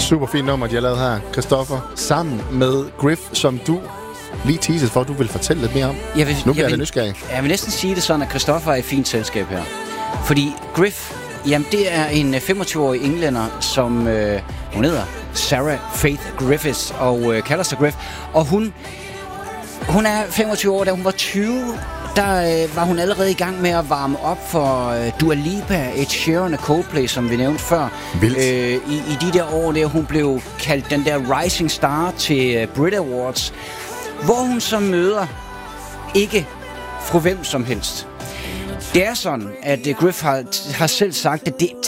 Super fint nummer, de har lavet her, Christoffer, sammen med Griff, som du lige teasede for, at du vil fortælle lidt mere om. Nu bliver jeg nysgerrig. Jeg vil næsten sige det sådan, at Christoffer er i fint selskab her. Fordi Griff, jamen det er en 25-årig englænder, som hun hedder Sarah Faith Griffiths, og kalder sig Griff. Og hun er 25 år, da hun var 20, der var hun allerede i gang med at varme op for Dua Lipa, Ed Sheeran og Coldplay, som vi nævnte før. I de der år, der hun blev kaldt den der rising star til Brit Awards, hvor hun så møder ikke fra hvem som helst. Det er sådan, at Griff har selv sagt, at det